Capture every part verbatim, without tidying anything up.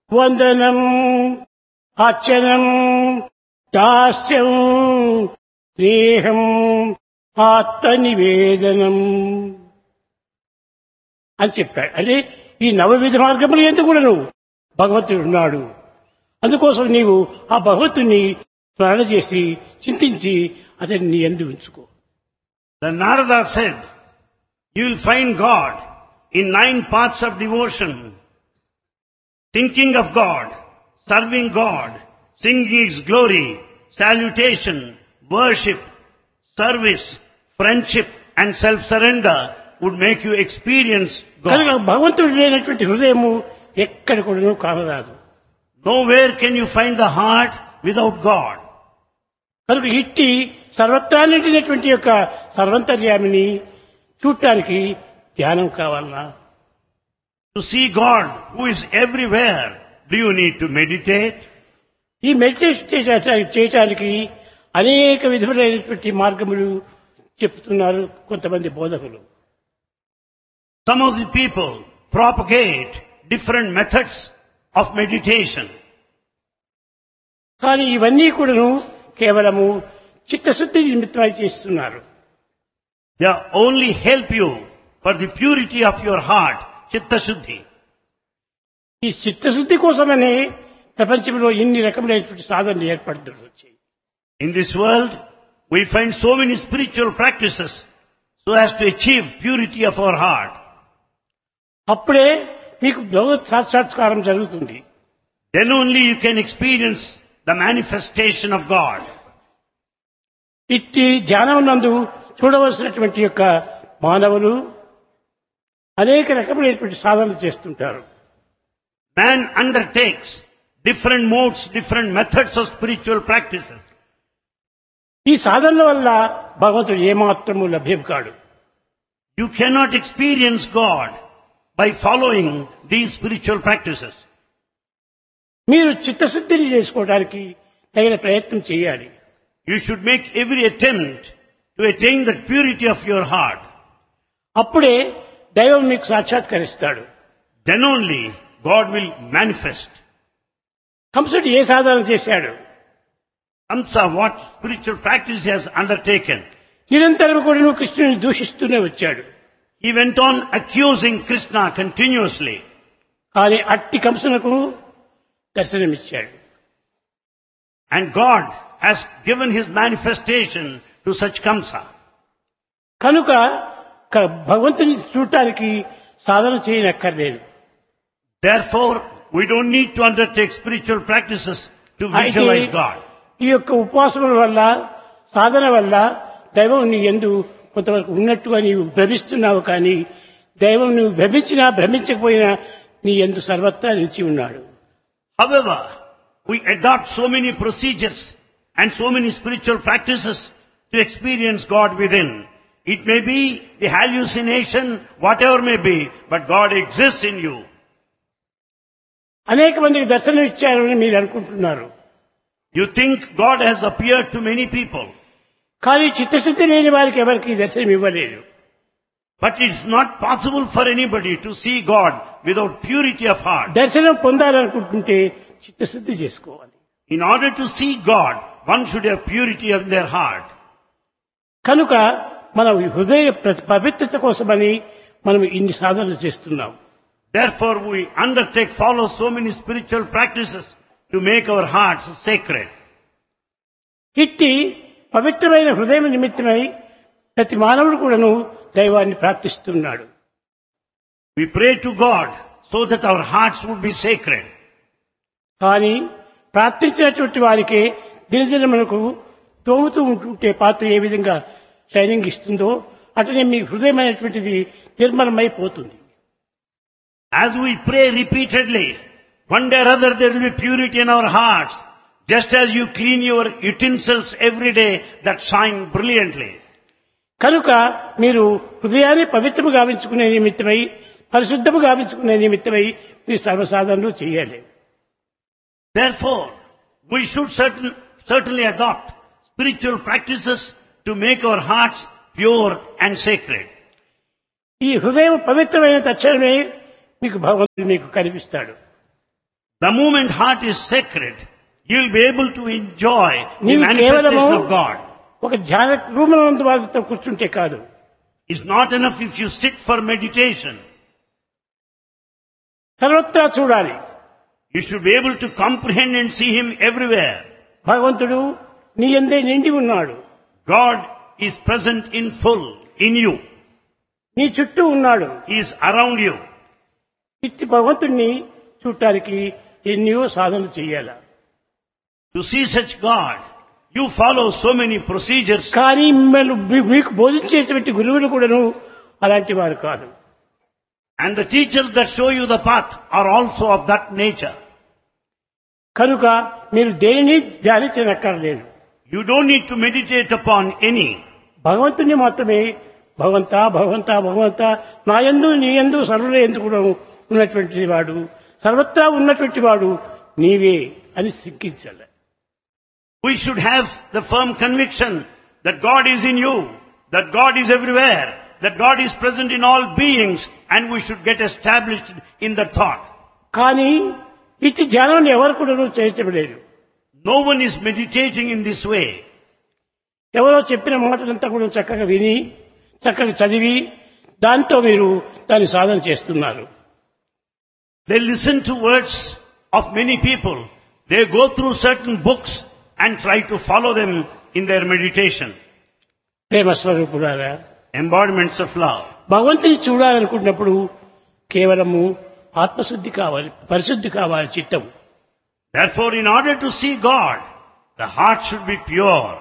వందనం అర్చనం దాస్యం స్నేహం ఆత్మనివేదనం అని చెప్పాడు. అదే ఈ నవవిధ మార్గములు ఎందుకు కూడా నువ్వు భగవంతుడు ఉన్నాడు. అందుకోసం నీవు ఆ భగవంతుని స్మరణ చేసి చింతించి అతన్ని నీ యందు ఉంచుకో. The Narada said, you will find God in nine paths of devotion. Thinking of God, serving God, singing His glory, salutation, worship, service, friendship and self-surrender would make you experience కనుక God. భగవంతుడు లేనటువంటి హృదయము ఎక్కడ కూడా కానరాదు. Nowhere can you find the heart without God. కనుక ఇట్టి సర్వత్రా నిండినటువంటి యొక్క సర్వంతర్యామిని చూడటానికి ధ్యానం కావాలన్నా, To see God who is everywhere, do you need to meditate? ఈ మెడిటేషన్ చేసే- చేయటానికి అనేక విధములైనటువంటి మార్గములు చెప్తున్నారు కొంతమంది బోధకులు. Some of the people propagate different methods of meditation. కానీ ఇవన్నీ కూడాను కేవలము చిత్తశుద్ధి నిమిత్తమై చేస్తున్నారు. They only help you for the purity of your heart, chitta shuddhi. ఈ చిత్తశుద్ధి కోసమనే ప్రపంచంలో ఇన్ని రకములైనటువంటి సాధనలు ఏర్పడుతూ వచ్చాయి. In this world, we find so many spiritual practices so as to achieve purity of our heart. అప్పుడే మీకు భగవత్ సాక్షాత్కారం జరుగుతుంది. Then only you can experience the manifestation of God. ఇట్టి ధ్యానం నందు చూడవలసినటువంటి యొక్క మానవులు అనేక రకములైనటువంటి సాధనలు చేస్తుంటారు. Man undertakes different modes, different methods of spiritual practices. ఈ సాధనల వల్ల భగవంతుడు ఏమాత్రము లభ్యం కాడు. You cannot experience God by following these spiritual practices. మీరు చిత్తశుద్ధిని చేసుకోవడానికి తగిన ప్రయత్నం చేయాలి. You should make every attempt to attain the purity of your heart. అప్పుడే దైవం మీకు సాక్షాత్కరిస్తాడు. Then only God will manifest. కంసుడు ఏ సాధన చేశాడు? Kamsa, what spiritual practice he has undertaken? నిరంతరం కూడా నువ్వు కృష్ణుని దూషిస్తూనే వచ్చాడు. He went on accusing Krishna continuously. కానీ అట్టి కంసునకు దర్శనమిచ్చాడు. And God has given his manifestation to such Kamsa. కనుక క- భగవంతుని చూడటానికి సాధన చేయనక్కర్లేదు. Therefore, we don't need to undertake spiritual practices to అయితే visualize God. ఈ యొక్క ఉపవాసముల వల్ల సాధన వల్ల దైవం నీ యందు కొంతవరకు ఉన్నట్టుగా నీవు భ్రమిస్తున్నావు. కానీ దైవం నువ్వు భ్రమించినా భ్రమించకపోయినా నీ యందు సర్వత్రా నిలిచి ఉన్నాడు. However, we adopt so many procedures and so many spiritual practices to experience God within. It may be the hallucination, whatever may be, but God exists in you. అనేక మందికి దర్శనం ఇచ్చారని మీరు అనుకుంటున్నారు. You think God has appeared to many people, కానీ చిత్తశుద్ధి లేని వారికి ఎవరికి దర్శనం ఇవ్వలేదు. but it's not possible for anybody to see God without purity of heart. దర్శనం పొందాలనుకుంటుంటే చిత్తశుద్ధి చేసుకోవాలి. In order to see God, one should have purity of their heart. కనుక మనం హృదయ ప్ర- పవిత్రత కోసమని మనం ఇన్ని సాధనలు చేస్తున్నాం. Therefore, we undertake, follow so many spiritual practices to make our hearts sacred. ఇట్టి పవిత్రమైన హృదయం నిమిత్తమై ప్రతి మానవుడు కూడాను దైవాన్ని ప్రార్థిస్తున్నాడు. We pray to God so that our hearts would be sacred. కానీ ప్రార్థించినటువంటి వారికే దినదిన మనకు తోముతూ ఉంటుంటే పాత్ర ఏ విధంగా షైనింగ్ ఇస్తుందో అట్లనే మీ హృదయమైనటువంటిది నిర్మలమైపోతుంది. As we pray repeatedly, one day or other there will be purity in our hearts, just as you clean your utensils every day that shine brilliantly. కనుక మీరు హృదయాన్ని పవిత్రము గావించుకునే నిమిత్తమై పరిశుద్ధము గావించుకునే నిమిత్తమై మీరు సర్వసాధనలు చేయాలి. Therefore, we should certain, certainly adopt spiritual practices to make our hearts pure and sacred. ఈ హృదయం పవిత్రమైన తక్షణమే మీకు భగవంతుడు మీకు కనిపిస్తాడు. The moment heart is sacred, you will be able to enjoy the నీవు manifestation కేవలము of God. ఒక ధ్యాన రూపంలో వాళ్ళతో కూర్చుంటే కాదు. It's not enough if you sit for meditation. సర్వత్రా చూడాలి. You should be able to comprehend and see Him everywhere. భగవంతుడు నీ యందే నిండి ఉన్నాడు. God is present in full in you. నీ చుట్టూ ఉన్నాడు. He is around you. ఇట్టి భగవంతుణ్ణి చూడటానికి ఎన్నో సాధనలు చేయాలి. To see such God, you follow so many procedures. కానీ మిమ్మల్ని మీ- మీకు బోధించేటువంటి గురువులు కూడాను అలాంటి వారు కాదు. And the teachers that show you the path are also of that nature. కనుక మీరు దేనిని ధ్యానించనక్కర్లేదు. You don't need to meditate upon any. భగవంతుని మాత్రమే భగవంత భగవంత భగవంత నా యందు నీ యందు సర్వుల యందు కూడా ఉన్నటువంటి వాడు, సర్వత్రా ఉన్నటువంటి వాడు నీవే అని శంకించాలి. We should have the firm conviction that God is in you, that God is everywhere, that God is present in all beings, and we should get established in that thought. కానీ ఇట్టి ధ్యానం ఎవరు కూడా చేయటం లేదు. No one is meditating in this way. ఎవరో చెప్పిన మాటలంతా కూడా చక్కగా విని చక్కగా చదివి దాంతో మీరు దాన్ని సాధన చేస్తున్నారు. They listen to words of many people. They go through certain books and try to follow them in their meditation. ప్రేమ స్వరూపులారా, Embodiments of love. భగవంతుని చూడాలనుకున్నప్పుడు కేవలము ఆత్మశుద్ధి కావాలి, పరిశుద్ధి కావాలి చిత్తం. Therefore, in order to see God, the heart should be pure.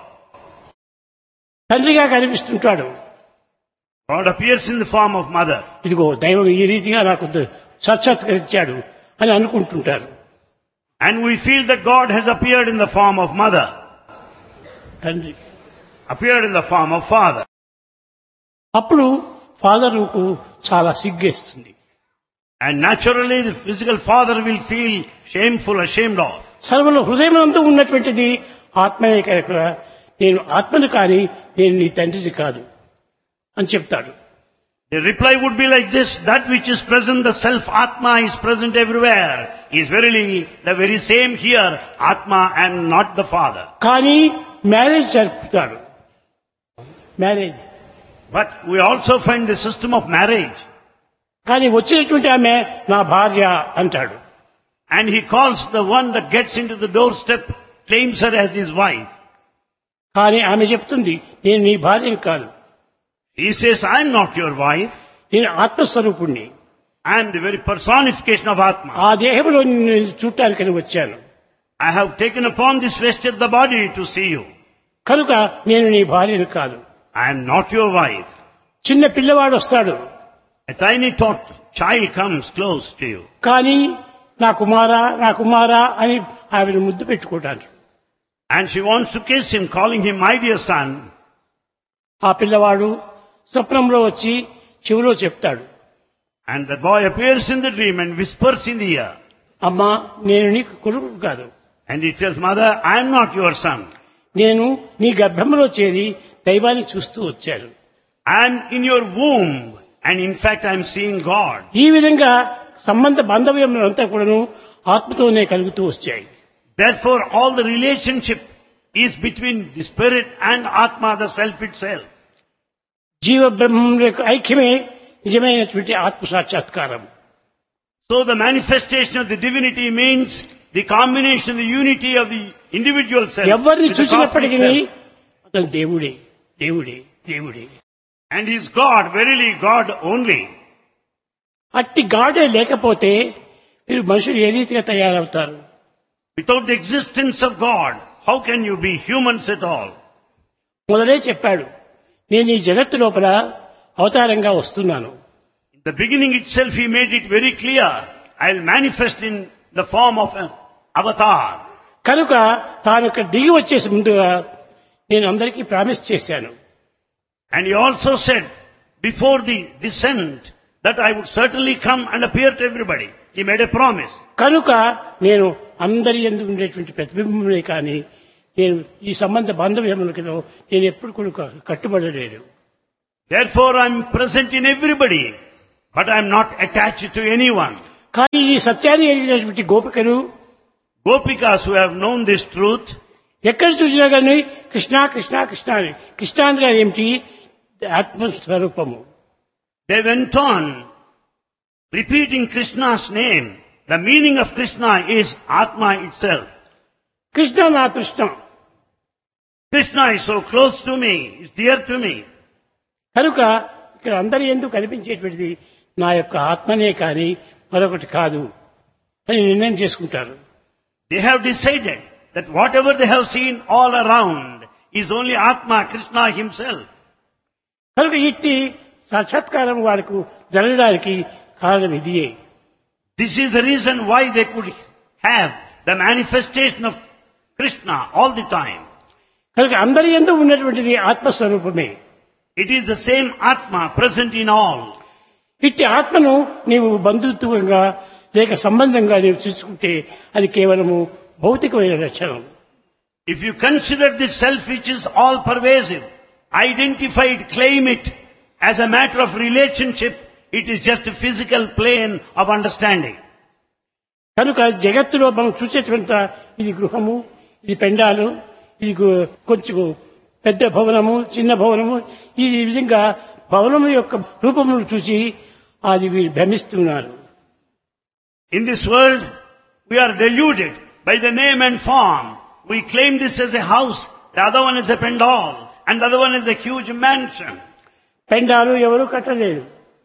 తండ్రిగా కనిపిస్తుంటాడు. God appears in the form of mother. ఇదిగో దైవం ఈ రీతిగా నాకు సాక్షాత్కరించాడు అని అనుకుంటుంటారు. And we feel that God has appeared in the form of mother, తండ్రి appeared in the form of father. అప్పుడు ఫాదరుకు చాలా సిగ్గేస్తుంది. And naturally the physical father will feel shameful, ashamed of. సర్వలో హృదయమందు ఉన్నటువంటిది ఆత్మనే కనుక నేను ఆత్మను కానీ నేను నీ తండ్రిని కాదు అని చెప్తాడు. The reply would be like this: that which is present, the self Atma, is present everywhere, is verily the very same here, Atma, and not the father. కానీ marriage జరుపుతాడు. Marriage But we also find the system of marriage. కానీ వచ్చినటువంటి ఆమె నా భార్య అంటాడు. And he calls the one that gets into the doorstep, claims her as his wife. కానీ ఆమె చెప్తుంది నేను నీ భార్యని కాదు, He says, I am not your wife. నేను ఆత్మస్వరూపుణ్ణి, I am the very personification of Atma. ఆ దేహంలో నేను చూడటానికని వచ్చాను, I have taken upon this vesture the body to see you. కనుక నేను నీ భార్యని కాదు. I am not your wife. చిన్న పిల్లవాడు వస్తాడు, A tiny tot child comes close to you. కానీ నా కుమారా నా కుమారా అని ఆమెను ముద్దు పెట్టుకోవటానికి. And she wants to kiss him, calling him my dear son. ఆ పిల్లవాడు స్వప్నంలో వచ్చి చెవిలో చెప్తాడు, And the boy appears in the dream and whispers in the ear. అమ్మా నేను నీకు కొడుకు కాదు, And he tells, Mother, I am not your son. నేను నీ గర్భంలో చేరి దైవాన్ని చూస్తూ వచ్చాను. I am in your womb. And in fact, I am seeing God. ఈ విధంగా సంబంధ బాంధవ్యములంతా కూడాను ఆత్మతోనే కలుగుతూ వచ్చాయి. Therefore, all the relationship is between the spirit and Atma, the self itself. జీవ బ్రహ్మముల యొక్క ఐక్యమే నిజమైనటువంటి ఆత్మ సాక్షాత్కారం. So the manifestation of the divinity means the combination, the unity of the individual self ఎవరిని with the cosmic చూసినప్పటికీ self. అతను దేవుడే దేవుడే దేవుడే. And is God, verily God only. అట్టి గాడే లేకపోతే మీరు మనుషులు ఏ రీతిగా తయారవుతారు? Without the existence of God, how can you be humans at all? మొదలే చెప్పాడు, నేను ఈ జగత్తు లోపల అవతారంగా వస్తున్నాను. In the beginning itself, he made it very clear. I'll manifest in the form of an avatar. కనుక తాను ఇక్కడ దిగి వచ్చేసి ముందుగా నేను అందరికీ ప్రామిస్ చేశాను. And he also said, before the descent, that I would certainly come and appear to everybody. He made a promise. కనుక నేను అందరి యందు ఉండేటువంటి ప్రతిబింబమే కానీ నేను ఈ సంబంధ బాంధవ్యములకు నేను ఎప్పుడు కూడా కట్టుబడలేదు. Therefore, I am present in everybody, but I am not attached to anyone. కానీ ఈ సత్యాన్ని ఎరిగినటువంటి గోపికలు Gopikas who have known this truth, ఎక్కడ చూసినా కానీ కృష్ణ కృష్ణ కృష్ణ అని. కృష్ణ అనగా ఏమిటి? ఆత్మస్వరూపము. they went on repeating Krishna's name. The meaning of Krishna is Atma itself. Krishna నా తృష్ణ. Krishna is so close to me, is dear to me. కనుక ఇక్కడ అందరి ఎందుకు కనిపించేటువంటిది నా యొక్క ఆత్మనే కానీ మరొకటి కాదు అని నిర్ణయం చేసుకుంటారు. They have decided that whatever they have seen all around is only Atma, Krishna himself. కనుక ఇట్టి సాక్షాత్కారం వారికి జరగడానికి కారణం ఇదియే. This is the reason why they could have the manifestation of Krishna all the time. కనుక అందరి యందు ఉన్నటువంటిది ఆత్మస్వరూపమే. It is the same Atma present in all. ఇట్టి ఆత్మను నీవు బంధుత్వంగా లేక సంబంధంగా నీవు చూసుకుంటే అది కేవలము భౌతికమైన లక్షణం. If you consider this self which is all pervasive, identified, claim it as a matter of relationship, it is just a physical plane of understanding. కనుక జగత్తులో మనం చూసేటువంటి ఇది గృహము, ఇది పెండాలు, ఇది గు- కొంచెం పెద్ద భవనము, చిన్న భవనము, ఈ విధంగా భవనము యొక్క రూపమును చూసి అది వీరు భ్రమిస్తున్నారు. In this world, we are deluded by the name and form. We claim this as a house, the other one is a pendal, and the other one is a huge mansion. పెండాలు ఎవరు కట్టలేదు,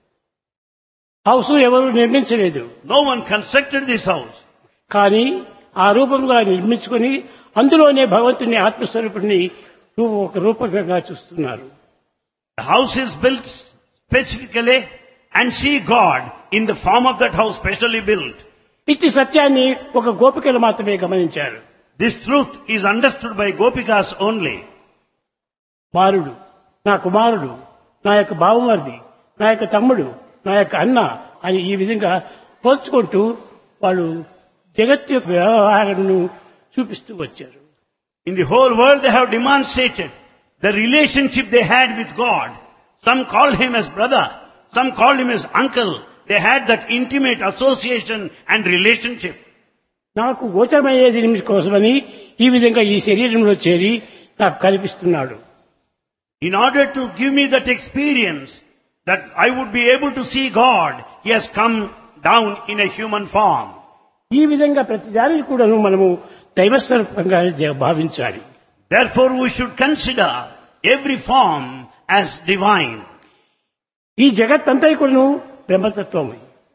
house ఎవరు నిర్మించలేదు. No one constructed this house. కానీ ఆ రూపంగా నిర్మించుకొని అందులోనే భగవంతుని ఆత్మస్వరూపుని రూ- ఒక రూపకంగా చూస్తున్నారు. The house is built specifically and see God in the form of that house specially built. ఇట్టి సత్యాన్ని ఒక గోపికలు మాత్రమే గమనించారు. This truth is understood by Gopikas only. బాలుడు, నా కుమారుడు, నా యొక్క బావమరిది, నా యొక్క తమ్ముడు, నా యొక్క అన్న అని ఈ విధంగా పోల్చుకుంటూ వాళ్ళు జగత్ యొక్క వ్యవహారాలను చూపిస్తూ వచ్చారు. In the whole world they have demonstrated the relationship they had with God. Some called him as brother, some called him as uncle. They had that intimate association and relationship. నాకు గోచరమయ్యేది కోసమని ఈ విధంగా ఈ శరీరంలో చేరి నాకు కనిపిస్తున్నాడు. In order to give me that experience that I would be able to see God, he has come down in a human form. ఈ విధంగా ప్రతి దానిని కూడాను మనము దైవస్వరూపంగా భావించాలి. Therefore we should consider every form as divine. ఈ జగత్తంతా కూడాను బ్రహ్మతత్వం.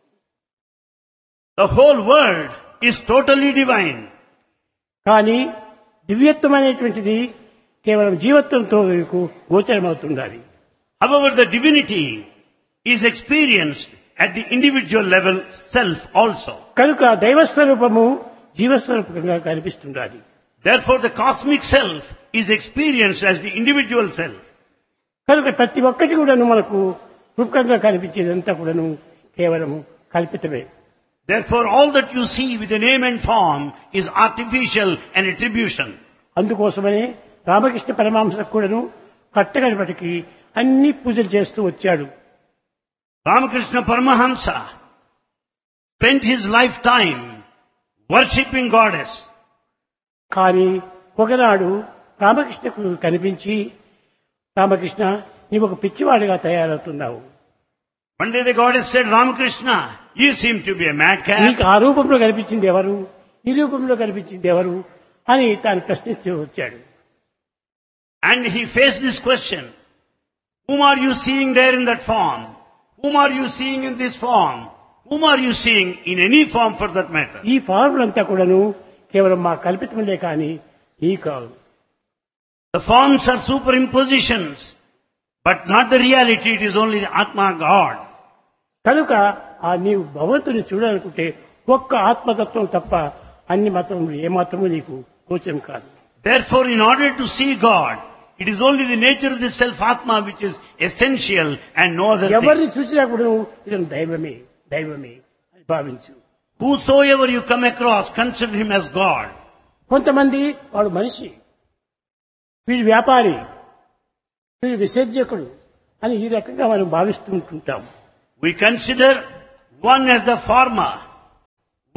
The whole world is totally divine. కానీ దివ్యత్వం అనేటువంటిది కేవలం జీవత్వంతో మీకు గోచరమవుతుండాలి. However, the divinity is experienced at the individual level self also. కనుక దైవస్వరూపము జీవస్వరూపంగా కనిపిస్తుండాలి. Therefore, the cosmic self is experienced as the individual self. కనుక ప్రతి ఒక్కటి కూడాను మనకు రూపకంగా కనిపించేదంతా కూడాను కేవలము కల్పితమే. Therefore, all that you see with the name and form is artificial and attribution. అందుకోసమనే రామకృష్ణ పరమహంసకు కూడాను కట్టగలిపటికి అన్ని పూజలు చేస్తూ వచ్చాడు. Ramakrishna Paramahamsa spent his lifetime worshipping goddess. కానీ ఒకనాడు రామకృష్ణకు కనిపించి, రామకృష్ణ నీవు ఒక పిచ్చివాడిగా తయారవుతున్నావు, One day the goddess said, Ramakrishna, you seem to be a madcap. నీకు ఆ రూపంలో కనిపించింది ఎవరు, ఈ రూపంలో కనిపించింది ఎవరు అని తాను ప్రశ్నిస్తూ వచ్చాడు. And he faced this question. Whom are you seeing there in that form? Whom are you seeing in this form? Whom are you seeing in any form for that matter? ఈ ఫార్ములంతా కూడాను కేవలం మా కల్పితములే కానీ ఈ కాదు. The forms are superimpositions, but not the reality. It is only the Atma God. కనుక ఆ నీవు భగవంతుని చూడాలనుకుంటే ఒక్క ఆత్మతత్వం తప్ప అన్ని మతములు ఏ మతము నీకు గోచరం కాదు. Therefore, in order to see God, it is only the nature of the self-Atma which is essential and no other ఎవరిని thing. చూసినా కూడా ఇతను దైవమే దైవమే అని భావించు. Whosoever you come across, consider him as God. కొంతమంది వాడు మనిషి, వీడు వ్యాపారి, వీడు విసర్జకుడు అని ఈ రకంగా మనం భావిస్తూ ఉంటుంటాం. We consider one as the farmer,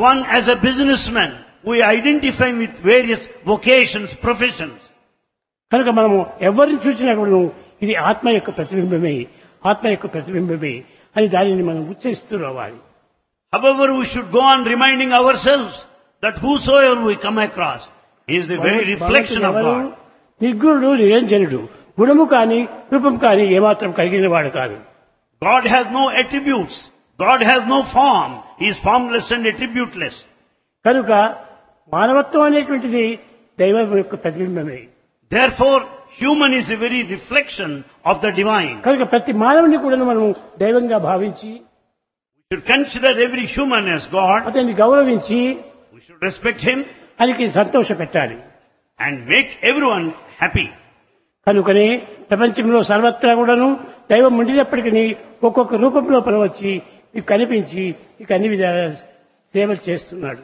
One as a businessman, we identify with various vocations, professions. కనుక మనము ఎవరిని చూసినా కూడా ఇది ఆత్మ యొక్క ప్రతిబింబమే, ఆత్మ యొక్క ప్రతిబింబమే అని దానిని మనం ఉచ్చరిస్తూ రావాలి. However, we should go on reminding ourselves that whosoever we come across is the very reflection of God. నిర్గుణుడు నిరంజనుడు, గుణము కాని రూపం కాని ఏమాత్రం కలిగిన వాడు కాదు. God has no attributes. God has no form. He is formless and attributeless. కనుక మానవత్వం అనేటువంటిది దైవం యొక్క ప్రతిబింబమే. Therefore, human is the very reflection of the divine. కనుక ప్రతి మానవుని కూడా మనం దైవంగా భావించి, We should consider every human as God. అతన్ని గౌరవించి, We should respect him ఆయనకి సంతోష పెట్టాలి. and make everyone happy. కనుకనే ప్రపంచంలో సర్వత్రా కూడాను దైవం ఉండినప్పటికీ ఒక్కొక్క రూపం లోపల వచ్చి మీకు కనిపించి మీకు అన్ని విధాల సేవలు చేస్తున్నాడు.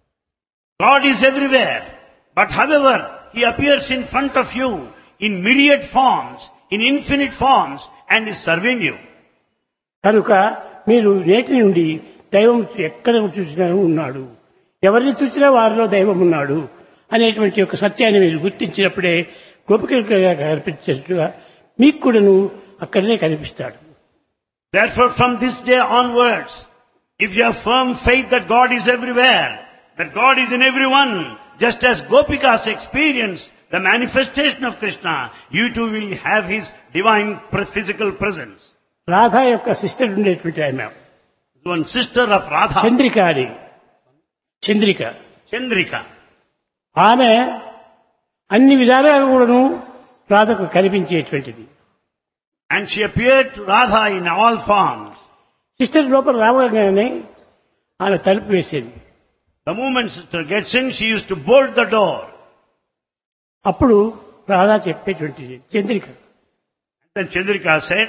God is everywhere. But however, he appears in front of you in myriad forms, in infinite forms, and is serving you. కనుక మీరు నేటి నుండి దైవం ఎక్కడ చూసినా ఉన్నాడు, ఎవరిని చూసినా వారిలో దైవం ఉన్నాడు అనేటువంటి ఒక సత్యాన్ని మీరు గుర్తించినప్పుడే గోపికలుగా కనిపించేట్టుగా మీకు కూడాను అక్కడనే కనిపిస్తాడు. Therefore, from this day onwards, if you have firm faith that God is everywhere, that God is in everyone, just as Gopikas experience the manifestation of Krishna, you too will have his divine physical presence. Radha యొక్క sister ఉండేటువంటి ఆమె One sister of Radha, Chandrika అని, Chandrika Chandrika. ఆమె అన్ని విధాలుగా కూడాను రాధకు కనిపించేటువంటిది. And she appeared to Radha in all forms. Sister లోపల రావగానే ఆమె తలుపు వేసేది. The moment sister gets in, she used to bolt the door. అప్పుడు Radha చెప్పేటువంటిది Chandrika, Then Chandrika said,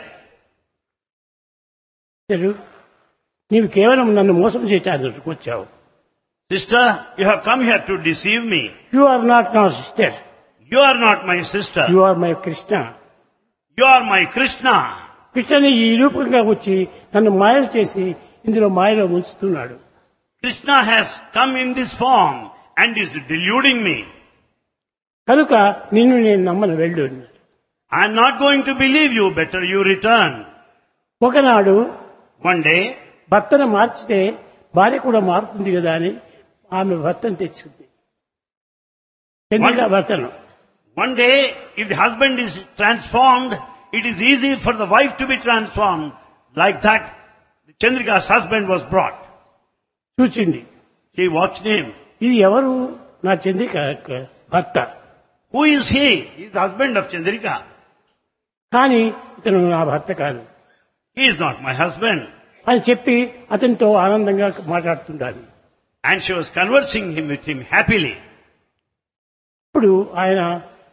"sister, నీవు కేవలం నన్ను మోసం చేయడానికి వచ్చావు. Sister, you have come here to deceive me. You are not నా sister, You are not my sister. You are my Krishna. You are my Krishna. కృష్ణని ఈ రూపంగా వచ్చి నన్ను మాయలు చేసి ఇందులో మాయలో ఉంచుతున్నాడు. Krishna has come in this form and is deluding me. కనుక నిన్ను నేను నమ్మను, వెళ్ళు. I am not going to believe you. Better you return." ఒకనాడు One day, భర్తను మార్చితే భార్య కూడా మారుతుంది కదా అని ఆమె భర్తను తెచ్చుకుంది. చంద్రిక భర్తను one day, if the husband is transformed, it is easy for the wife to be transformed. Like that, Chandrika's husband was brought. చూచింది. She watched him. ఇది ఎవరు? నా చంద్రిక యొక్క భర్త. Who is he? He is the husband of Chandrika. కానీ ఇతను నా భర్త కాదు He is not my husband. అని చెప్పి అతనితో ఆనందంగా మాట్లాడుతుండాలి. And she was conversing him with him happily. ఇప్పుడు ఆయన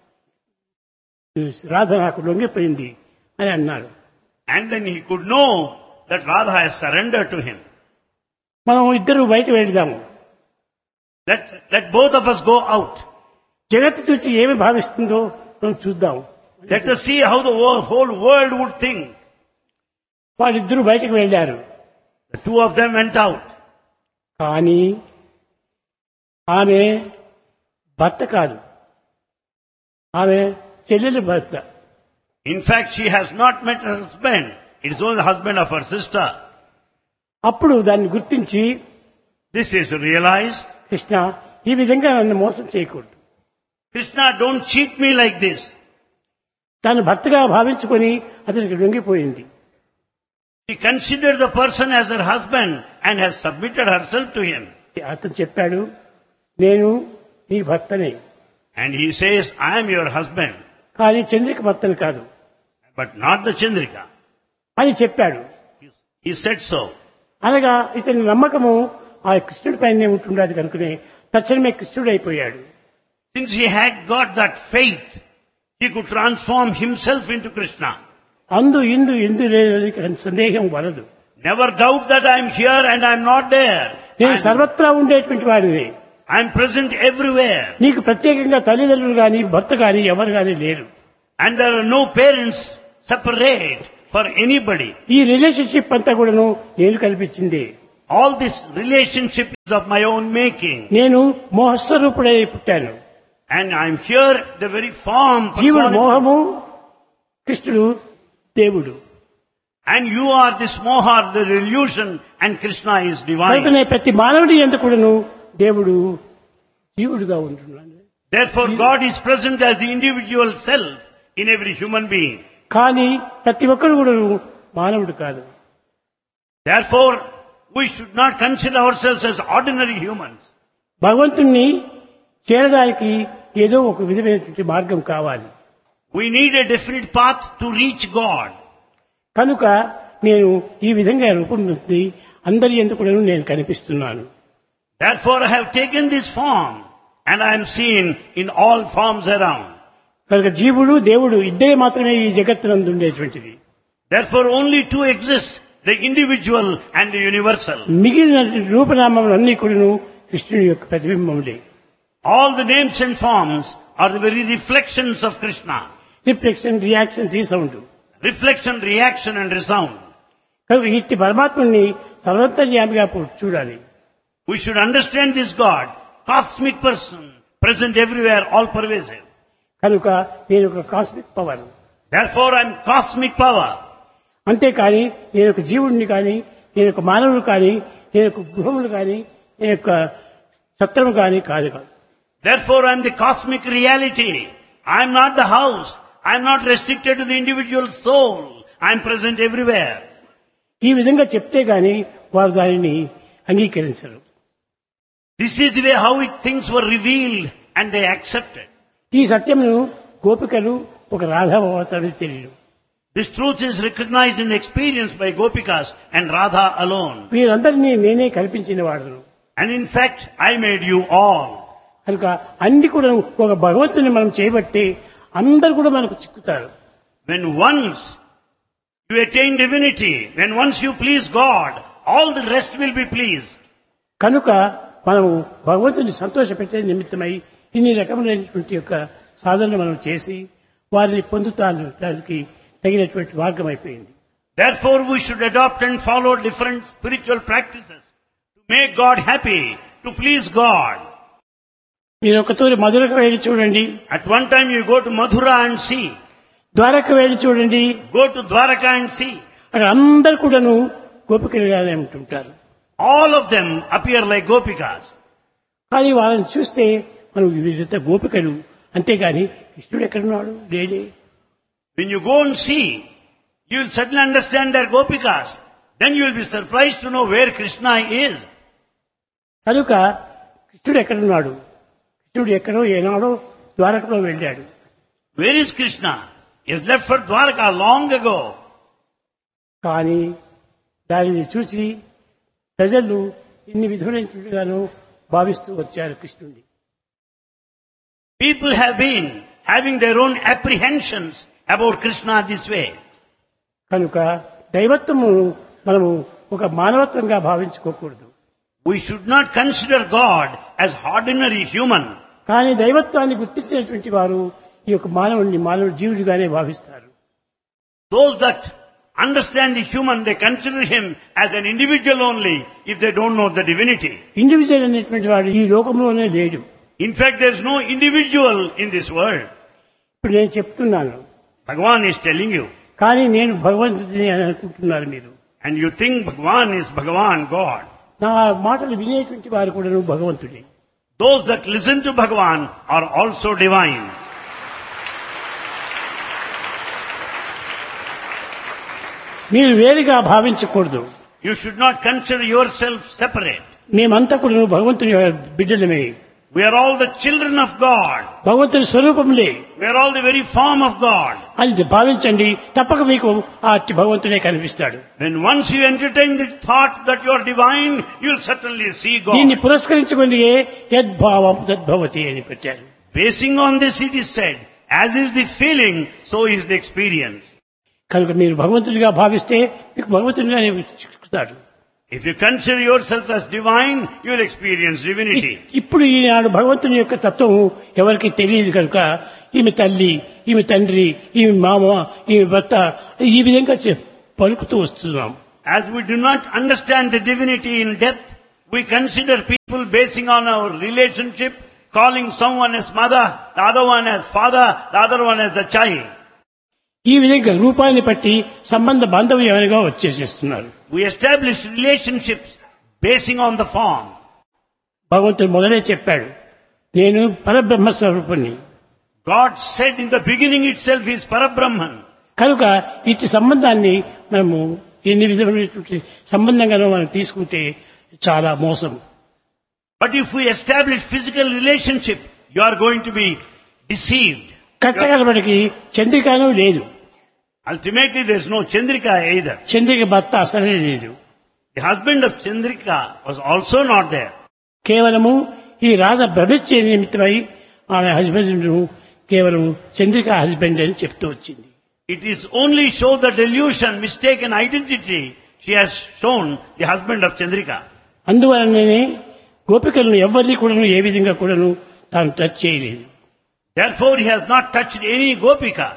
రాధ నాకు లొంగిపోయింది అని అన్నాడు. And then he could know that Radha has surrendered to him. మనం ఇద్దరు బయట వెళ్దాము. Let, let both of us go out. జగత్తు చూసి ఏమి భావిస్తుందో మనం చూద్దాం. Let us see how the wo- whole world would think. వాళ్ళిద్దరూ బయటకు వెళ్ళారు. The two of them went out. కానీ ఆమె భర్త కాదు, ఆమె చెల్లెలి భర్త. In fact, she has not met her husband. It is only the husband of her sister. అప్పుడు దాన్ని గుర్తించి, This is realized. కృష్ణ, ఈ విధంగా నన్ను మోసం చేయకూడదు. Krishna, don't cheat me like this. తాను భర్తగా భావించుకొని అతనికి లొంగిపోయింది. She considered the person as her husband and has submitted herself to him. అతను చెప్పాడు, నేను నీ భర్తనే, And he says, I am your husband, కానీ చంద్రిక భర్తను కాదు but not the Chandrika. అని చెప్పాడు. He said so. అనగా ఇతని నమ్మకము ఆ కృష్ణుడి పైనే ఉంటుండేది కనుకనే తక్షణమే కృష్ణుడు అయిపోయాడు. Since he had got that faith, he could transform himself into Krishna. అందు ఇందు ఇందు లేదని సందేహం వలదు. Never doubt that I am here and I am not there. నేను I am- సర్వత్రా ఉండేటువంటి వాడిని. I am present everywhere. నీకు ప్రత్యేకంగా తల్లిదండ్రులు గాని భర్త గాని ఎవరు గాని లేరు. And there are no parents separate for anybody. ఈ రిలేషన్షిప్ అంతా కూడాను నేను కల్పించింది. All this relationship is of my own making. నేను మోహస్వరూపుడై పుట్టాను. And I'm here, the very form. జీవుడు personified. మోహము, కృష్ణుడు దేవుడు. And you are this moha, the illusion, and Krishna is divine. కనుకనే ప్రతి మానవుడి యందు కూడాను దేవుడు జీవుడుగా ఉంటున్నాడు. Therefore, God is present as the individual self in every human being. కానీ ప్రతి ఒక్కరు కూడా మానవుడు కాదు. Therefore, we should not consider ourselves as ordinary humans. భగవంతుణ్ణి చేరడానికి ఏదో ఒక విధమైనటువంటి మార్గం కావాలి. We need a definite path to reach God. కనుక నేను ఈ విధంగా రూపొందించి అందరి యందు కూడా నేను కనిపిస్తున్నాను. Therefore, I have taken this form and I am seen in all forms around. కనుక జీవుడు దేవుడు ఇద్దరే మాత్రమే ఈ జగత్తునందు ఉండేటువంటిది. Therefore, only two exist, the individual and the universal. మిగిలిన రూపనామములన్నీ కూడాను కృష్ణుని యొక్క ప్రతిబింబములే. All the names and forms are the very reflections of Krishna. Reflection, reaction, resound. Reflection, reaction and resound. కనుక ఇట్టి పరమాత్మని సర్వంతర్యామిగా చూడాలి. We should understand this God, cosmic person, present everywhere, all pervasive. కనుక నేను ఒక cosmic power. Therefore, I am cosmic power. అంతేకాని నేను ఒక జీవుడిని కానీ, నేను ఒక మానవుడు కానీ, నేను ఒక గృహములు కానీ, నేను ఒక సత్రము కానీ కాదు కాదు. Therefore, I am the cosmic reality. I am not the house. I am not restricted to the individual soul. I am present everywhere. ఈ విధంగా చెప్తే గాని వారు దానిని అంగీకరించరు. This is the way how it, things were revealed and they accepted. ఈ సత్యమును గోపికలు ఒక రాధావతారు తెలియదు. This truth is recognized and experienced by Gopikas and Radha alone. వీరందరినీ నేనే కల్పించిన వాడును. And in fact, I made you all. కనుక అన్ని కూడా ఒక భగవంతుని మనం చేయబడితే అందరు కూడా మనకు చిక్కుతారు. When once you attain divinity, when once you please God, all the rest will be pleased. కనుక మనము భగవంతుని సంతోషపెట్టే నిమిత్తమై ఇన్ని రకములైనటువంటి యొక్క సాధనలు మనం చేసి వారిని పొందుతానికి తగినటువంటి మార్గం అయిపోయింది. Therefore, we should adopt and follow different spiritual practices to make God happy, to please God. మీరు ఒకతూరి మధురకు వెళ్ళి చూడండి. At one time you go to Mathura and see. Dwaraka వెళ్ళి చూడండి. Go to Dwaraka and see. అక్కడ అందరు కూడాను గోపికలుగానే ఉంటుంటారు. All of them appear like Gopikas. కానీ వాళ్ళని చూస్తే మనం వీళ్ళంత గోపికలు, అంతేగాని కృష్ణుడు ఎక్కడున్నాడు లేడే. When you go and see, you will suddenly understand they're Gopikas. Then you will be surprised to know where Krishna is. కనుక కృష్ణుడు ఎక్కడున్నాడు? కృష్ణుడు ఎక్కడో ఏనాడో ద్వారకలో వెళ్ళాడు. Where is Krishna? He has left for Dwaraka long ago. కానీ దానిని చూసి ప్రజలు ఇన్ని విధులైనట్టుగాను భావిస్తూ వచ్చారు కృష్ణుడిని. People have been having their own apprehensions about Krishna this way. కనుక దైవత్వము మనము ఒక మానవత్వంగా భావించుకోకూడదు. We should not consider God as ordinary human. కానీ దైవత్వాన్ని గుర్తించినటువంటి వారు ఈ యొక్క మానవుడిని మానవ జీవుడిగానే భావిస్తారు. Those that understand the human, they consider him as an individual only if they don't know the divinity. Individual అనేటువంటి వాడు ఈ లోకంలోనే లేడు. In fact, there is no individual in this world. ఇప్పుడు నేను చెప్తున్నాను, Bhagavan is telling you. కానీ నేను భగవంతుడిని అని అనుకుంటున్నారు మీరు. And you think Bhagavan is Bhagavan, God. నా మాటలు వినేటువంటి వారు కూడా భగవంతుడే. Those that listen to Bhagavan are also divine. మీరు వేరుగా భావించకూడదు. You should not consider yourself separate. మేమంతా కూడా భగవంతుని బిడ్డలమే. We are all the children of God. భగవంతుని స్వరూపములే. We are all the very form of God. అని భావించండి, తప్పక మీకు ఆ భగవంతుడే కనిపిస్తాడు. When once you entertain the thought that you are divine, you will certainly see God. దీన్ని పురస్కరించుకొని యద్భావం తద్భవతి అని పెట్టారు. Basing on this it is said, as is the feeling, so is the experience. కనుక మీరు భగవంతుడిగా భావిస్తే మీకు భగవంతుడిగానే చిక్కుతాడు. If you consider yourself as divine, you will experience divinity. ఇప్పుడు ఈనాడు భగవంతుని యొక్క తత్వం ఎవరికి తెలియదు కనుక ఈమె తల్లి, ఈమె తండ్రి, ఈమె మామ, ఈమె భర్త ఈ విధంగా పలుకుతూ వస్తున్నాం. As we do not understand the divinity in depth, we consider people basing on our relationship, calling someone as mother, the other one as father, the other one as the child. ఈ విధంగా రూపాన్ని బట్టి సంబంధ బాంధవ్యాలుగా వచ్చేసేస్తున్నారు. We establish relationships basing on the form. భగవంతుడు మొదలే చెప్పాడు, నేను పరబ్రహ్మ స్వరూపుణ్ణి. God said in the beginning itself he is Parabrahman. కనుక ఇట్టి సంబంధాన్ని మనము ఎన్ని విధమైనటువంటి సంబంధంగానో మనం తీసుకుంటే చాలా మోసం. But if we establish physical relationship, you are going to be deceived. కట్టగలబడికి చంద్రికను లేదు. Ultimately there is no Chandrika either. Chandrika భర్త అసలే లేదు. The husband of Chandrika was also not there. కేవలము ఈ రాధ భ్రమించే నిమిత్తమై ఆమె హస్బెండ్ కేవలం చంద్రిక హస్బెండ్ అని చెప్తూ వచ్చింది. It is only show the delusion, mistaken identity she has shown the husband of Chandrika. అందువలననే గోపికలను ఎవరిని కూడాను ఏ విధంగా కూడాను తాను టచ్ చేయలేదు. Therefore he has not touched any gopika.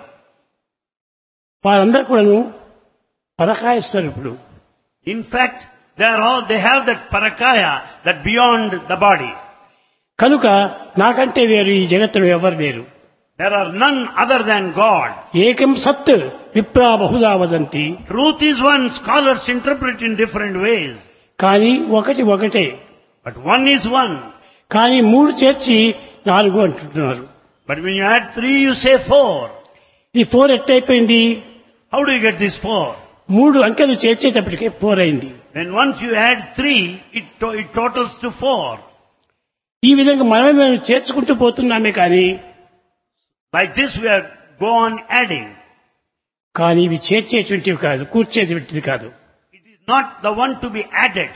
వారందరూ కూడాను పరకాయ స్వరూపుడు. In fact, they are all, they have that parakaya, that beyond the body. కనుక నాకంటే వేరు ఈ జగత్తులో ఎవరు లేరు. There are none other than God. ఏకం సత్ విప్రా Bahuda వదంతి. Truth is one, scholars interpret in different ways. కానీ ఒకటి ఒకటే. But one is one. కానీ మూడు చేర్చి నాలుగు అంటున్నారు. But when you add three, you say four. ఈ four ఎట్టయిపోయింది? How do you get this four? మూడు అంకెలు చేర్చేటప్పటికే ఫోర్ అయింది. When once you add three, it, to- it totals to four. ఈ విధంగా మనమే మేము చేర్చుకుంటూ పోతున్నామే కానీ Like this we are go on adding. కానీ ఇవి చేర్చేటువంటివి కాదు, కూర్చేటువంటిది కాదు. It is not the one to be added.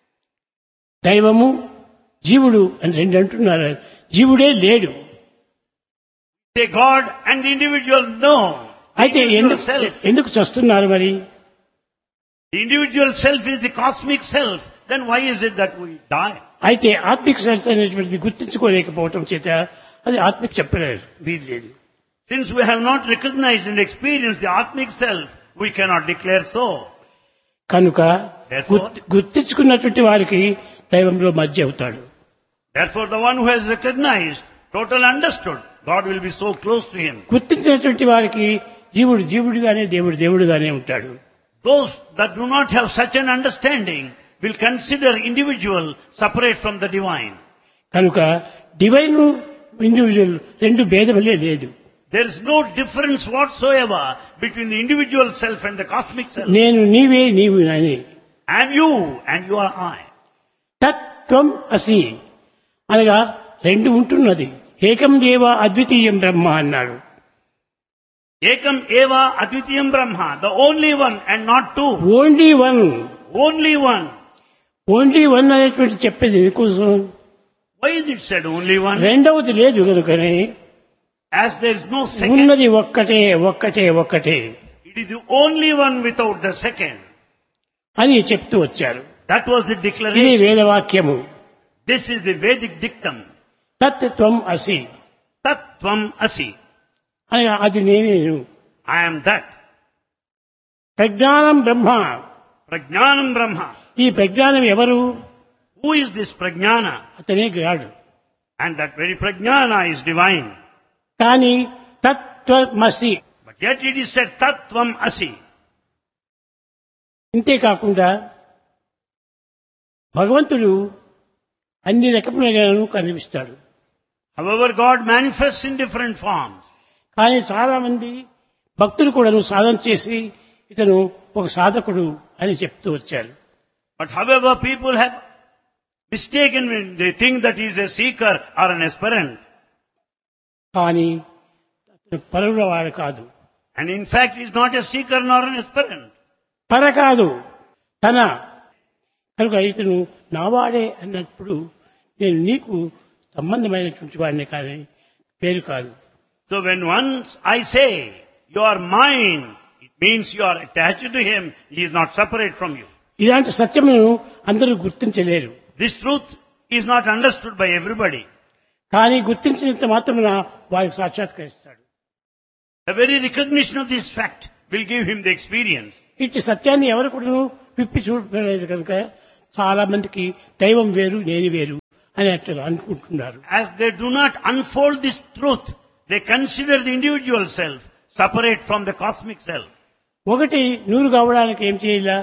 దైవము జీవుడు అని రెండు అంటున్నారు. జీవుడే లేడు. Say God and the individual no. అయితే The individual ఎందుకు self. ఎందుకు చస్తున్నారు మరి? The individual self is the cosmic self. Then why is it that we die? అయితే ఆత్మిక సెన్స్ అనేటువంటిది గుర్తించుకోలేకపోవటం చేత అది ఆత్మిక చెప్పలేదు, వీలు లేదు. Since we have not recognized and experienced the Atmic self, we cannot declare so. కనుక Therefore- గుర్తి- గుర్తించుకున్నటువంటి వారికి దైవంలో మధ్య అవుతాడు. Therefore the one who has recognized, total understood, God will be so close to him. గుర్తించినటువంటి వారికి జీవుడు జీవుడిగానే దేవుడు దేవుడుగానే ఉంటాడు. Those that do not have such an understanding will consider individual separate from the divine. కనుక divine individual రెండు భేదములే లేదు. There is no difference whatsoever between the individual self and the cosmic self. నేను నీవే నీవు అని. I am you and you are I. తత్వం అసి అనగా రెండు ఉంటున్నది. ఏకం దేవ అద్వితీయం బ్రహ్మ అన్నాడు. Ekam eva advitiyam brahma, the only one and not two. Only one. Only one. Only one అనేటువంటి చెప్పేది ఎందుకోసం? Why is it said only one? రెండవది లేదు కనుకనే As there is no second. ఉన్నది ఒక్కటే ఒక్కటే ఒక్కటే It is the only one without the second. అని చెప్తూ వచ్చారు. That was the ఇది declaration. వేదవాక్యము. This is the Vedic dictum. తత్వం అసి Tattvam asi. అనగా అది నేనేను. I am that. ప్రజ్ఞానం బ్రహ్మ. Prajnanam Brahma. ఈ ప్రజ్ఞానం ఎవరు? Who is this Prajnana? అతనే గాడు. And that very Prajnana is divine. కానీ తత్వమసి But yet it is said Tattvam asi. ఇంతేకాకుండా భగవంతుడు అన్ని రకములుగాను కనిపిస్తాడు. However, God manifests in different forms. కానీ చాలా మంది భక్తులు కూడాను సాధన చేసి ఇతను ఒక సాధకుడు అని చెప్తూ వచ్చారు. But however, people have mistaken when they think that he is a seeker or an aspirant. కానీ అతను పరుల వాడు కాదు. And in fact, he is not a seeker nor an aspirant. పర కాదు, తన. కనుక ఇతను నావాడే అన్నప్పుడు నేను నీకు సంబంధమైనటువంటి వాడిని కానీ పేరు కాదు. So when once I say, you are mine, it means you are attached to him, he is not separate from you. ఇలాంటి సత్యమును అందరూ గుర్తించలేరు. This truth is not understood by everybody. కానీ గుర్తించినంత మాత్రమున వారికి సాక్షాత్కరిస్తాడు. The very recognition of this fact will give him the experience. ఇట్టి సత్యాన్ని ఎవరు కూడాను విప్పి చూడలేదు కనుక చాలా మందికి దైవం వేరు నేను వేరు అని అట్లా అనుకుంటున్నారు. As they do not unfold this truth, they consider the individual self separate from the cosmic self. ఒకటి నూరు కావడానికి ఏం చేయాలా?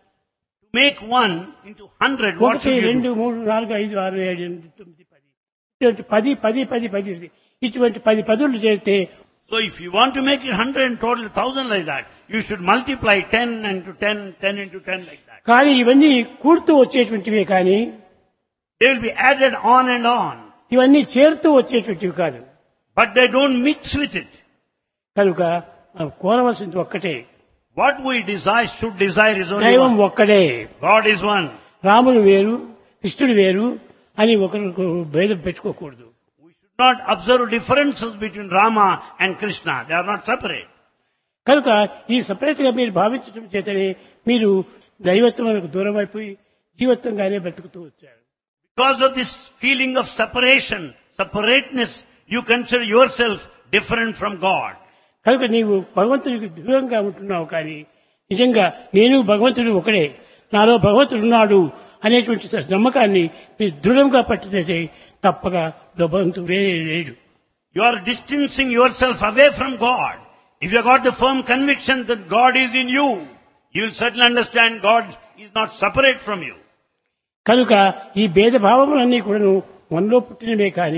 To make one into hundred, what ఒకటి should you రెండు do? మూడు నాలుగు ఐదు ఆరు ఏడు ఎనిమిది తొమ్మిది పది ఇటువంటి పది పది పది పది ఇటువంటి పది పదులు చేస్తే So if you want to make it hundred and total thousand like that, you should multiply ten into ten, ten into ten like that. కానీ ఇవన్నీ కూడుతూ వచ్చేటువంటివే కానీ They will be added on and on, ఇవన్నీ చేరుతూ వచ్చేటువంటివి కాదు. but they don't mix with it. కనుక మనం కోరవలసింది ఒక్కటే, What we desire, should desire is only దైవం one. ఒక్కడే. God is one. రాముడు వేరు కృష్ణుడు వేరు అని ఒకరికి భేదం పెట్టుకోకూడదు. We should not observe differences between Rama and Krishna. They are not separate. కనుక ఈ సపరేట్ గా మీరు భావించడం చేతనే మీరు దైవత్వానికి దూరం అయిపోయి జీవత్వంగానే బ్రతుకుతూ వచ్చారు. Because of this feeling of separation, separateness, you consider yourself different from God. కనుక నీవు భగవంతుడికి దూరంగా ఉంటున్నావు కానీ నిజంగా నేను భగవంతుడు ఒకడే, నాలో భగవంతుడు ఉన్నాడు అనేటువంటి నమ్మకాన్ని మీరు దృఢంగా పట్టినట్టే తప్పగా భగవంతుడు వేరే లేడు. You are distancing yourself away from God. If you have got the firm conviction that God is in you, you will certainly understand God is not separate from you. కనుక ఈ భేదభావములన్నీ కూడాను మనలో పుట్టినవే కానీ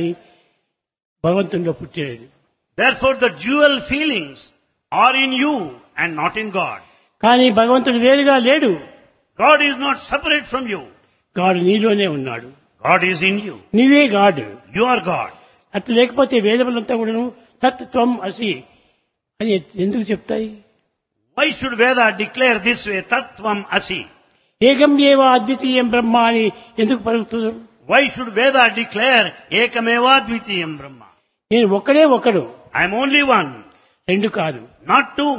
భగవంతునిలో పుట్టినది. Therefore the dual feelings are in you and not in God. కానీ భగవంతుడు వేరుగా లేడు. God is not separate from you. గాడు నీలోనే ఉన్నాడు. God is in you. నీవే గాడు. You are God. అట్లా లేకపోతే వేదములంతా కూడాను తత్ త్వం అసి అని ఎందుకు చెప్తాయి? Why should Veda declare this way, Tattvam Asi? ఏకం ఏవ అద్వితీయం బ్రహ్మ అని ఎందుకు పలుకుతున్నారు? Why should Veda declare Ekameva Dvitiyam Brahma? నేను ఒక్కడే ఒకడు, I am only one, రెండు కాదు. not two.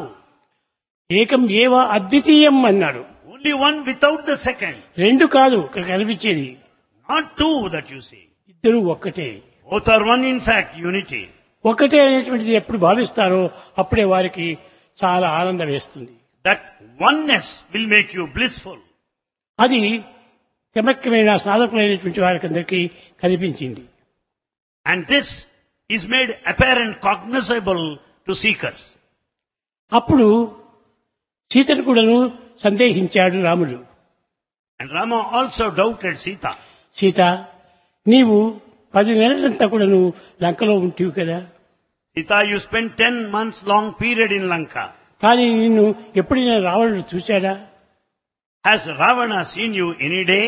ఏకం ఏవ అద్వితీయం అన్నాడు. Only one without the second. రెండు కాదు ఇక్కడ కనిపించేది, Not two that you see. ఇద్దరు ఒక్కటే. Both are one in fact, unity. ఒకటే అనేటువంటిది ఎప్పుడు భావిస్తారో అప్పుడే వారికి చాలా ఆనందం వేస్తుంది. That oneness will make you blissful. అది క్రమక్రమేణా సాధకులైనటువంటి వారికి అందరికీ కనిపించింది. And this is made apparent, cognizable to seekers. అప్పుడు సీతను కూడాను సందేహించాడు రాముడు. And Rama also doubted Sita. Sita, నీవు పది నెలలంతా కూడాను లంకలో ఉంటివి కదా, Sita, you spent ten months long period in Lanka. కానీ నిన్ను ఎప్పుడైనా రావణుడు చూశాడా Has Ravana seen you any day?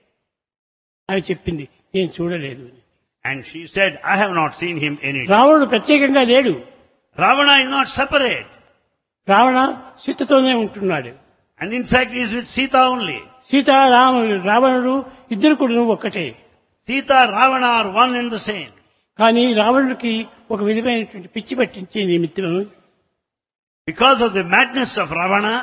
అని చెప్పింది. నేను చూడలేదు. And she said, I have not seen him any day. రావణుడు ప్రత్యేకంగా లేడు. Ravana is not separate. Ravana సీతతోనే ఉంటున్నాడు. And in fact, he is with Sita only. Sita రాముడు రావణుడు ఇద్దరు కూడా ఒక్కటే. Sita, Ravana are one and the same. కానీ రావణుడికి ఒక విధమైనటువంటి పిచ్చి పట్టించే నిమిత్తం Because of the madness of Ravana,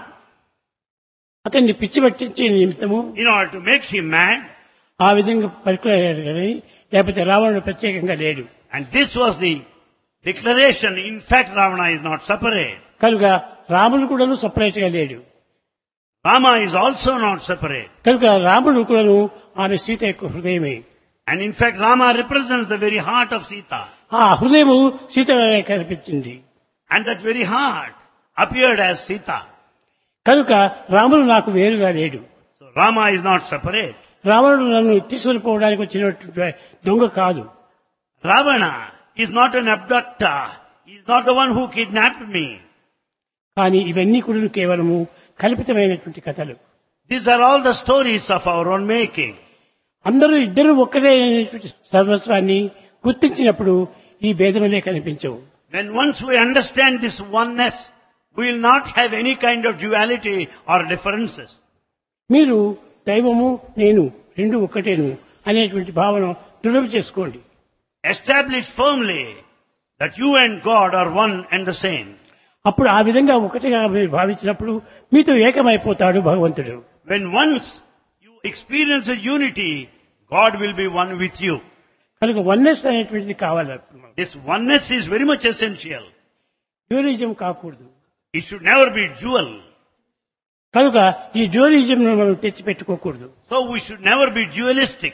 అతన్ని పిచ్చి పట్టించే నిమిత్తము in order to make him mad, ఆ విధంగా పరికరాడు కానీ లేకపోతే రావణుడు ప్రత్యేకంగా లేడు. and this was the declaration, in fact Ravana is not separate. కనుక రాముడు కూడాను సపరేట్ గా లేడు. Rama is also not separate. కనుక రాముడు కూడాను ఆమె సీత యొక్క హృదయమే. And in fact Rama represents the very heart of Sita. ఆ హృదయము సీతగానే కనిపించింది. And that very heart appeared as Sita. కనుక రాముడు నాకు వేరుగా లేడు. So Rama is not separate. రావణుడు నన్ను తీసుకొని పోవడానికి వచ్చినటువంటి దొంగ కాదు. Ravana is not an abductor. He is not the one who kidnapped me. కానీ ఇవన్నీ కూడా కేవలము కల్పితమైనటువంటి కథలు. These are all the stories of our own making. అందరూ ఇద్దరు ఒక్కటే అనేటువంటి సర్వస్వాన్ని గుర్తించినప్పుడు ఈ భేదములే కనిపించవు. When once we understand this oneness, we will not have any kind of duality or differences. మీరు దైవము నేను రెండు ఒక్కటేను అనేటువంటి భావన దృఢం చేసుకోండి. Establish firmly that you and God are one and the same. అప్పుడు ఆ విధంగా ఒకటిగా మీరు భావించినప్పుడు మీతో ఏకమైపోతాడు భగవంతుడు. When once you experience a unity, God will be one with you. కనుక వన్నెస్ అనేటువంటిది కావాలి. This oneness is very much essential. Dualism కాకూడదు. It should never be dual. కనుక ఈ డ్యూయలిజం మనం తెచ్చిపెట్టుకోకూడదు. So we should never be dualistic.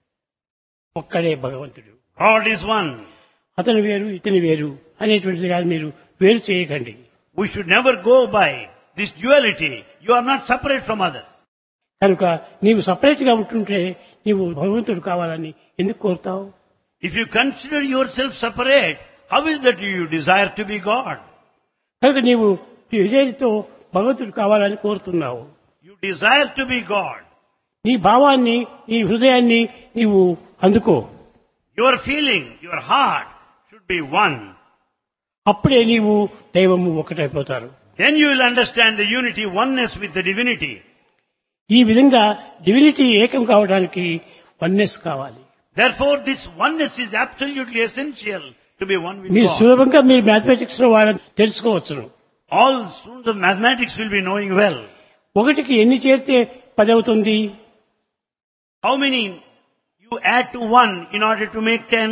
ఒక్కడే భగవంతుడు, God is one. అతను వేరు ఇతని వేరు అనేటువంటిది కాదు, మీరు వేరు చేయకండి. We should never go by this duality. You are not separate from others. కనుక నీవు సపరేట్ గా ఉంటుంటే నీవు భగవంతుడు కావాలని ఎందుకు కోరుతావు? If you consider yourself separate, how is that you desire to be God? కనుక నీవు విజయంతో భగవంతుడు కావాలని కోరుతున్నావు. You desire to be God. నీ భావాన్ని, నీ హృదయాన్ని నీవు అందుకో. Your feeling, your heart should be one. అప్పుడే నీవు దైవము ఒకటైపోతారు. Then you will understand the unity, oneness with the divinity. ఈ విధంగా డివినిటీ ఏకం కావడానికి వన్నెస్ కావాలి. Therefore, this oneness is absolutely essential to be one with మీరు God. సులభంగా మీరు మ్యాథమెటిక్స్ లో వాళ్ళని తెలుసుకోవచ్చును. All students of mathematics will be knowing well. ఒకటికి ఎన్ని చేరితే పది అవుతుంది? How many you add to one in order to make ten?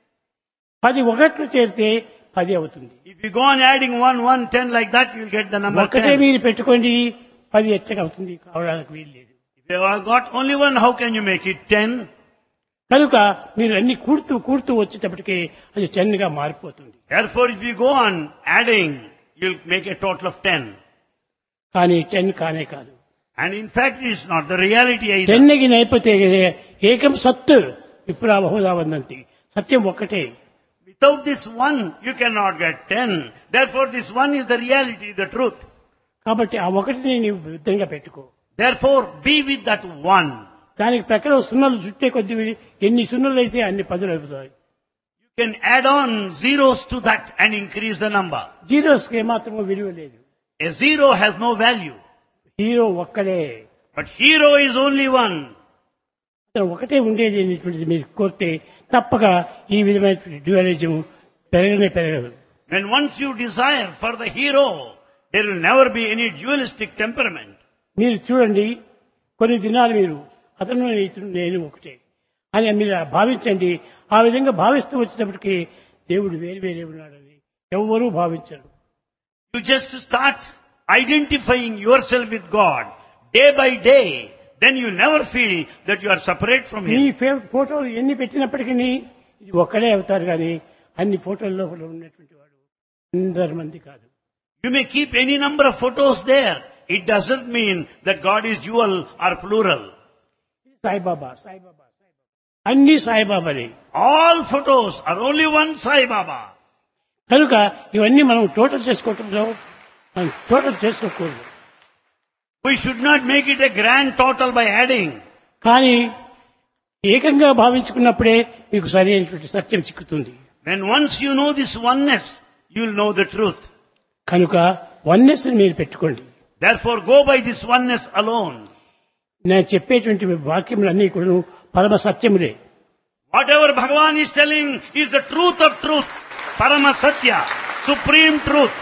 పది ఒకట్లు చేరితే పది అవుతుంది. If you go on adding one, one, ten like that, you will get the number ఒకటే ten. మీరు పెట్టుకోండి, పది ఎచ్చగా అవుతుంది, కావడానికి వీలు లేదు. If you have got only one, how can you make it ten? కనుక మీరు అన్ని కూడుతూ కూడుతూ వచ్చేటప్పటికి అది టెన్ గా మారిపోతుంది. Therefore, if you go on adding, you'll make a total of ten. కానీ టెన్ కానే కాదు. And in fact, it's not the reality either. Ten కి నైపోతే ఏకం సత్ విప్రా బహుదా వందంతి, సత్యం ఒక్కటే. Without this one, you cannot get ten. Therefore, this one is the reality, the truth. కాబట్టి ఆ ఒకటిని నీవు విధంగా పెట్టుకో. Therefore, be with that one. దానికి ప్రకారం సున్నలు చుట్టే కొద్ది ఎన్ని సున్నలు అయితే అన్ని పదులు అయిపోతాయి. You can add on zeros to that and increase the number. Zeros కి ఏమాత్రమో విలువ లేదు. A zero has no value. Hero ఒక్కడే, But hero is only one. అతను ఒకటే ఉండేది అనేటువంటిది మీరు కోరితే తప్పక ఈ విధమైన డ్యూయలిజం పెరగనే పెరగదు. When once you desire for the hero, there will never be any dualistic temperament. మీరు చూడండి, కొన్ని దినాలు మీరు అతను ఇతను నేను ఒకటే అని మీరు భావించండి. ఆ విధంగా భావిస్తూ వచ్చేటప్పటికి దేవుడు వేరు వేరే ఉన్నాడని ఎవరూ భావించరు. You just start identifying yourself with God day by day. Then you never feel that you are separate from me Him. ఫే- ఫోటోలు ఎన్ని పెట్టినప్పటికీ ఇది ఒక్కడే అవుతారు కానీ అన్ని ఫోటోల్లో ఉన్నటువంటి వాడు అందరి మంది కాదు. You may keep any number of photos there. It doesn't mean that God is dual or plural. Saibaba Saibaba Saibaba అన్ని సాయిబాబాలే. All photos are only one Sai Baba. కనుక ఇవన్నీ మనం టోటల్ చేసుకోవటంలో మనం టోటల్ చేసుకోకూడదు. We should not make it a grand total by adding. కానీ ఏకంగా భావించుకున్నప్పుడే మీకు సరైనటువంటి సత్యం చిక్కుతుంది. When once you know this oneness, you will know the truth. కనుక వన్నెస్ మీరు పెట్టుకోండి. Therefore, go by this oneness alone. నేను చెప్పేటువంటి వాక్యములన్నీ కూడా పరమ సత్యములే. Whatever Bhagavan is telling is the truth of truths. Parama Satya, supreme truth.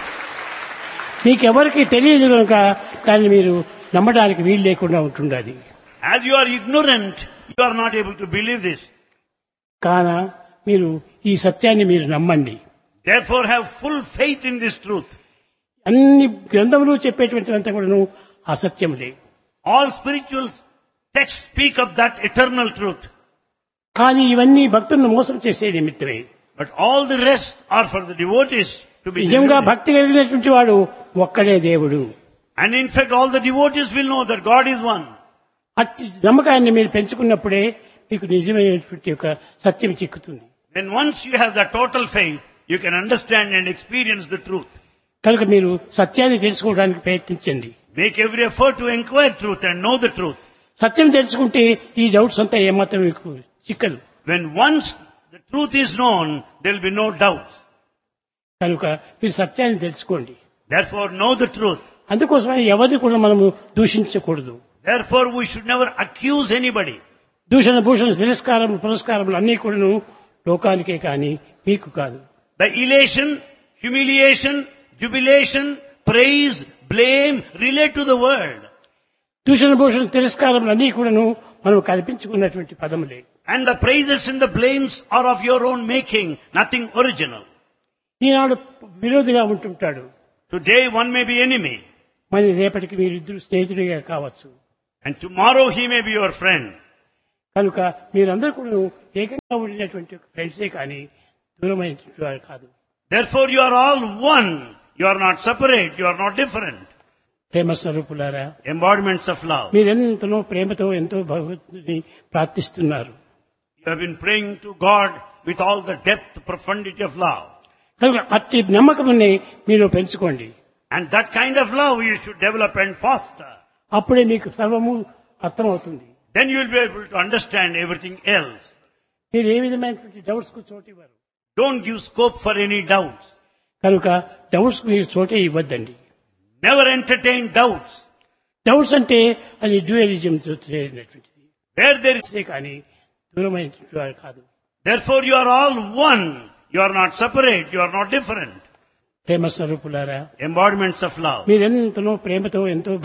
మీకెవరికి తెలియదు కనుక దాన్ని మీరు నమ్మడానికి వీలు లేకుండా ఉంటుండాలి. As you are ignorant, you are not able to believe this. కాన మీరు ఈ సత్యాన్ని మీరు నమ్మండి. Therefore, have full faith in this truth. అన్ని గ్రంథములు చెప్పేటువంటి అంతా కూడాను అసత్యములే. All spiritual texts speak of that eternal truth. కానీ ఇవన్నీ భక్తులను మోసం చేసే నిమిత్తమే. But all the rest are for the devotees to be నిజంగా deluded. భక్తి కలిగినటువంటి వాడు ఒక్కడే దేవుడు. And in fact, all the devotees will know that God is one. అట్టి నమ్మకాన్ని మీరు పెంచుకున్నప్పుడే మీకు నిజమైనటువంటి ఒక సత్యం చిక్కుతుంది. Then once you have the total faith, you can understand and experience the truth. కనుక మీరు సత్యాన్ని తెలుసుకోవడానికి ప్రయత్నించండి. Make every effort to inquire truth and know the truth. సత్యం తెలుసుకుంటే ఈ డౌట్స్ అంతా ఏమాత్రం మీకు చిక్కదు. When once the truth is known, there will be no doubts. కనుక మీరు సత్యాన్ని తెలుసుకోండి. Therefore, know the truth. అందుకోసమని ఎవరిని కూడా మనము దూషించకూడదు. Therefore, we should never accuse anybody. దూషణ భూషణ తిరస్కారం పురస్కారములు అన్నీ కూడాను లోకానికే కానీ మీకు కాదు. The elation, humiliation, jubilation, praise, blame relate to the world. దూషణ భూషణ తిరస్కారములు అన్నీ కూడాను మనం కల్పించుకున్నటువంటి పదములే. And the praises and the blames are of your own making, nothing original. Eenadu విరోధిగా ఉంటుంటాడు. Today one may be enemy. మరి రేపటికి మీరిద్దరు స్నేహితుడిగా కావచ్చు. And tomorrow he may be your friend. కనుక మీరందరూ కూడా ఏకంగా ఉండినటువంటి ఫ్రెండ్సే కానీ దూరమైనటువంటి వారు కాదు. Therefore you are all one. You are not separate. You are not different. ప్రేమ స్వరూపులారా, Embodiments of love. మీరెంతనో ప్రేమతో ఎంతో భగవంతుని ప్రార్థిస్తున్నారు. You have been praying to God with all the depth, profundity of love. కనుక అట్టి నమ్మకముని మీరు పెంచుకోండి. And that kind of love you should develop and foster. అప్పుడే మీకు సర్వము అర్థమవుతుంది. Then you will be able to understand everything else. మీరు ఏ విధమైనటువంటి డౌట్స్ కు చోటు ఇవ్వరు. Don't give scope for any doubts. కనుక డౌట్స్ కు మీరు చోటే ఇవ్వద్దండి. Never entertain doubts. డౌట్స్ అంటే అది డ్యూయలిజం తో చేరినటువంటిది. Where there is, కానీ దూరమైనటువంటి వారు కాదు. therefore you are all one. You are not separate. You are not different. ప్రేమ స్వరూపులారా, Embodiments of love. మీరెంతనో ప్రేమతో ఎంతో